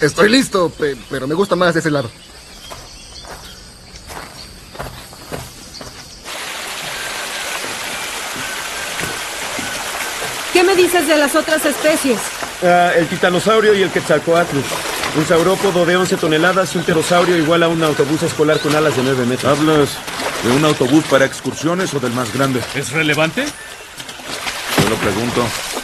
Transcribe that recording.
Estoy listo, pero me gusta más de ese lado. ¿Qué me dices de las otras especies? El titanosaurio y el quetzalcoatlus. Un saurópodo de 11 toneladas y un pterosaurio igual a un autobús escolar con alas de 9 metros. ¿Hablas de un autobús para excursiones o del más grande? ¿Es relevante? Yo lo pregunto.